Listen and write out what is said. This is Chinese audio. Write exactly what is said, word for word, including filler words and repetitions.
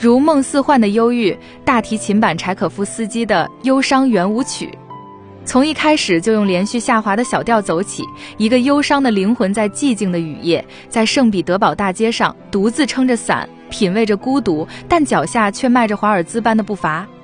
如梦似幻的忧郁，大提琴版柴可夫斯基的忧伤圆舞曲。从一开始就用连续下滑的小调走起，一个忧伤的灵魂在寂静的雨夜，在圣彼得堡大街上独自撑着伞，品味着孤独，但脚下却迈着华尔兹般的步伐。